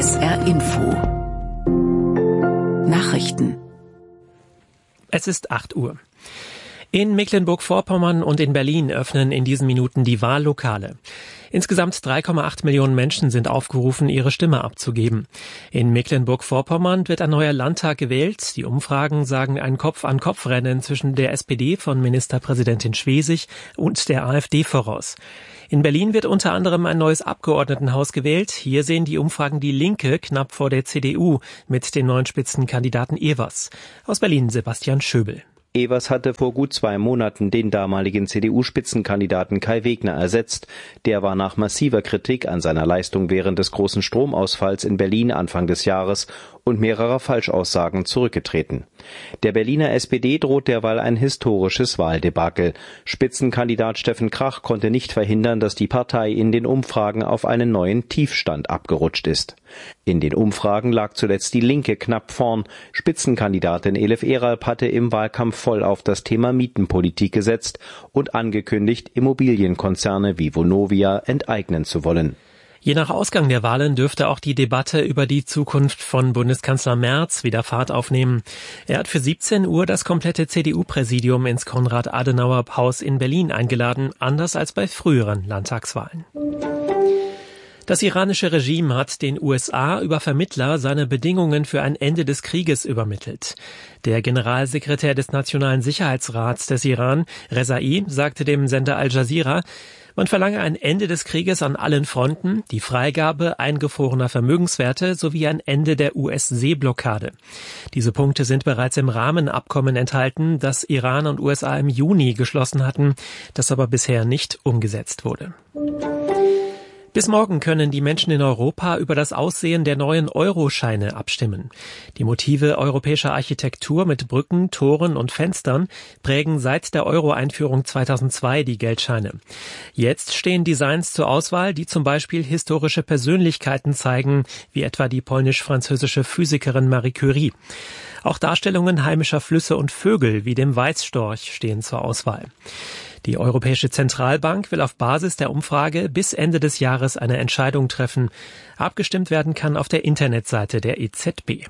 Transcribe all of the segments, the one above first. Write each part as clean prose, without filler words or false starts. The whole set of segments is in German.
SR Info Nachrichten. Es ist 8 Uhr. In Mecklenburg-Vorpommern und in Berlin öffnen in diesen Minuten die Wahllokale. Insgesamt 3,8 Millionen Menschen sind aufgerufen, ihre Stimme abzugeben. In Mecklenburg-Vorpommern wird ein neuer Landtag gewählt. Die Umfragen sagen ein Kopf-an-Kopf-Rennen zwischen der SPD von Ministerpräsidentin Schwesig und der AfD voraus. In Berlin wird unter anderem ein neues Abgeordnetenhaus gewählt. Hier sehen die Umfragen die Linke knapp vor der CDU mit dem neuen Spitzenkandidaten Evers. Aus Berlin Sebastian Schöbel. Evers hatte vor gut 2 Monaten den damaligen CDU-Spitzenkandidaten Kai Wegner ersetzt. Der war nach massiver Kritik an seiner Leistung während des großen Stromausfalls in Berlin Anfang des Jahres und mehrerer Falschaussagen zurückgetreten. Der Berliner SPD droht derweil ein historisches Wahldebakel. Spitzenkandidat Steffen Krach konnte nicht verhindern, dass die Partei in den Umfragen auf einen neuen Tiefstand abgerutscht ist. In den Umfragen lag zuletzt die Linke knapp vorn. Spitzenkandidatin Elif Eralp hatte im Wahlkampf voll auf das Thema Mietenpolitik gesetzt und angekündigt, Immobilienkonzerne wie Vonovia enteignen zu wollen. Je nach Ausgang der Wahlen dürfte auch die Debatte über die Zukunft von Bundeskanzler Merz wieder Fahrt aufnehmen. Er hat für 17 Uhr das komplette CDU-Präsidium ins Konrad-Adenauer-Haus in Berlin eingeladen, anders als bei früheren Landtagswahlen. Das iranische Regime hat den USA über Vermittler seine Bedingungen für ein Ende des Krieges übermittelt. Der Generalsekretär des Nationalen Sicherheitsrats des Iran, Rezai, sagte dem Sender Al Jazeera, man verlange ein Ende des Krieges an allen Fronten, die Freigabe eingefrorener Vermögenswerte sowie ein Ende der US-Seeblockade. Diese Punkte sind bereits im Rahmenabkommen enthalten, das Iran und USA im Juni geschlossen hatten, das aber bisher nicht umgesetzt wurde. Bis morgen können die Menschen in Europa über das Aussehen der neuen Euro-Scheine abstimmen. Die Motive europäischer Architektur mit Brücken, Toren und Fenstern prägen seit der Euro-Einführung 2002 die Geldscheine. Jetzt stehen Designs zur Auswahl, die zum Beispiel historische Persönlichkeiten zeigen, wie etwa die polnisch-französische Physikerin Marie Curie. Auch Darstellungen heimischer Flüsse und Vögel wie dem Weißstorch stehen zur Auswahl. Die Europäische Zentralbank will auf Basis der Umfrage bis Ende des Jahres eine Entscheidung treffen. Abgestimmt werden kann auf der Internetseite der EZB.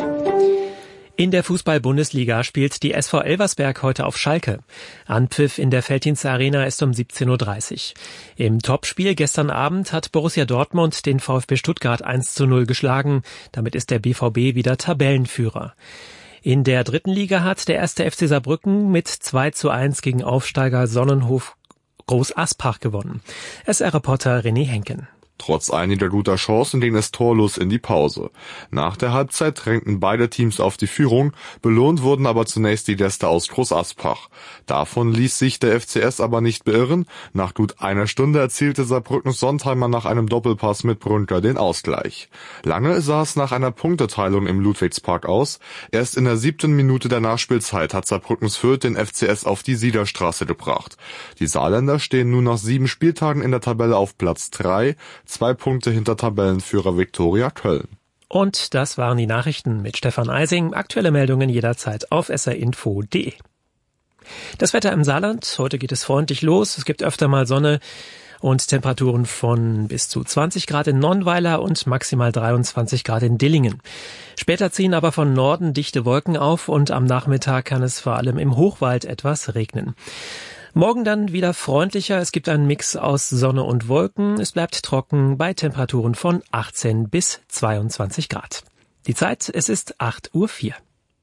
In der Fußball-Bundesliga spielt die SV Elversberg heute auf Schalke. Anpfiff in der Veltins Arena ist um 17:30 Uhr. Im Topspiel gestern Abend hat Borussia Dortmund den VfB Stuttgart 1:0 geschlagen. Damit ist der BVB wieder Tabellenführer. In der dritten Liga hat der 1. FC Saarbrücken mit 2:1 gegen Aufsteiger Sonnenhof Groß Aspach gewonnen. SR-Reporter René Henken. Trotz einiger guter Chancen ging es torlos in die Pause. Nach der Halbzeit drängten beide Teams auf die Führung, belohnt wurden aber zunächst die Gäste aus Groß Aspach. Davon ließ sich der FCS aber nicht beirren. Nach gut einer Stunde erzielte Saarbrückens Sontheimer nach einem Doppelpass mit Brünker den Ausgleich. Lange sah es nach einer Punkteteilung im Ludwigspark aus. Erst in der 7. Minute der Nachspielzeit hat Saarbrückens Fürth den FCS auf die Siegerstraße gebracht. Die Saarländer stehen nun nach 7 Spieltagen in der Tabelle auf Platz 3, 2 Punkte hinter Tabellenführer Viktoria Köln. Und das waren die Nachrichten mit Stefan Eising. Aktuelle Meldungen jederzeit auf srinfo.de. Das Wetter im Saarland. Heute geht es freundlich los. Es gibt öfter mal Sonne und Temperaturen von bis zu 20 Grad in Nonnweiler und maximal 23 Grad in Dillingen. Später ziehen aber von Norden dichte Wolken auf und am Nachmittag kann es vor allem im Hochwald etwas regnen. Morgen dann wieder freundlicher. Es gibt einen Mix aus Sonne und Wolken. Es bleibt trocken bei Temperaturen von 18 bis 22 Grad. Die Zeit, es ist 8:04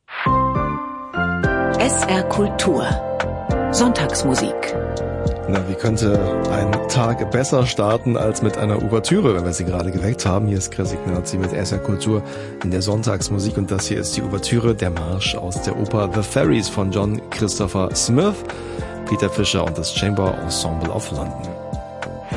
Uhr. SR Kultur. Sonntagsmusik. Na, wie könnte ein Tag besser starten als mit einer Ouvertüre, wenn wir sie gerade geweckt haben? Hier ist Chris Ignazi mit SR Kultur in der Sonntagsmusik und das hier ist die Ouvertüre, der Marsch aus der Oper The Fairies von John Christopher Smith, Peter Fisher und das Chamber Ensemble of London.